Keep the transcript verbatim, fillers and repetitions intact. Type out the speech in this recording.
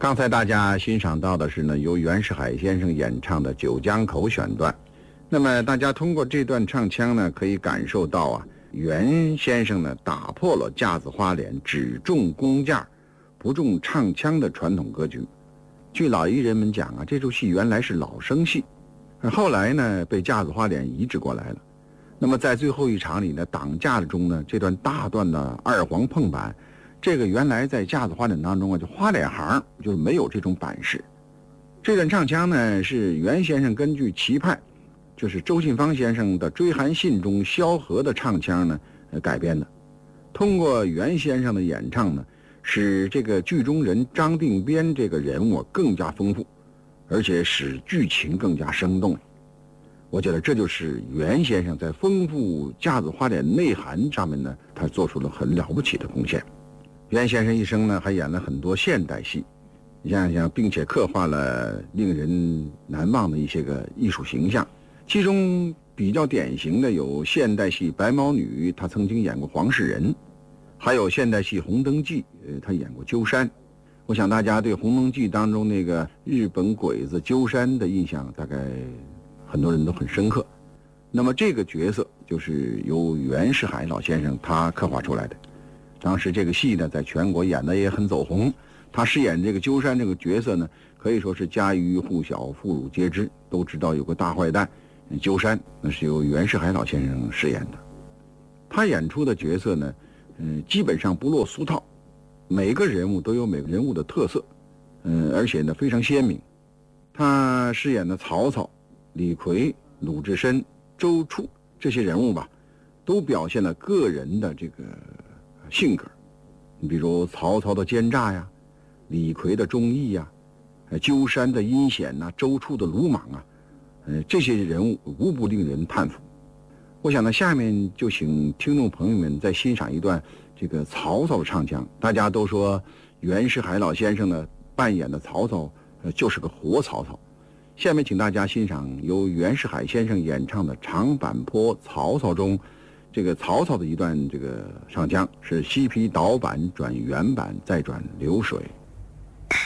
刚才大家欣赏到的是呢，由袁世海先生演唱的《九江口》选段。那么大家通过这段唱腔呢，可以感受到啊，袁先生呢打破了架子花脸只重工架不重唱腔的传统格局。据老艺人们讲啊，这出戏原来是老生戏，后来呢被架子花脸移植过来了。那么在最后一场里呢，挡架子中呢，这段大段的二黄碰板，这个原来在架子花脸当中啊，就花脸行就是没有这种版式。这段唱腔呢，是袁先生根据齐派，就是周信芳先生的《追韩信》中萧何的唱腔呢改编的。通过袁先生的演唱呢，使这个剧中人张定边这个人物更加丰富，而且使剧情更加生动。我觉得这就是袁先生在丰富架子花脸内涵上面呢，他做出了很了不起的贡献。袁先生一生呢，还演了很多现代戏，你想想，并且刻画了令人难忘的一些个艺术形象。其中比较典型的有现代戏《白毛女》，他曾经演过黄世仁；还有现代戏《红灯记》，呃，他演过鸠山。我想大家对《红灯记》当中那个日本鬼子鸠山的印象，大概很多人都很深刻。那么这个角色就是由袁世海老先生他刻画出来的。当时这个戏呢，在全国演的也很走红。他饰演这个鸠山这个角色呢，可以说是家喻户晓，妇孺皆知，都知道有个大坏蛋鸠山，那是由袁世海老先生饰演的。他演出的角色呢，嗯，基本上不落俗套，每个人物都有每个人物的特色，嗯，而且呢非常鲜明。他饰演的曹操、李逵、鲁智深、周处这些人物吧，都表现了个人的这个性格。你比如曹操的奸诈呀，李逵的忠义呀，鸠山的阴险呐，周处的鲁莽啊，呃，这些人物无不令人叹服。我想呢，下面就请听众朋友们再欣赏一段这个曹操的唱腔。大家都说袁世海老先生呢扮演的曹操，呃，就是个活曹操。下面请大家欣赏由袁世海先生演唱的《长坂坡曹操》中，这个曹操的一段这个唱腔，是西皮倒板转原板再转流水。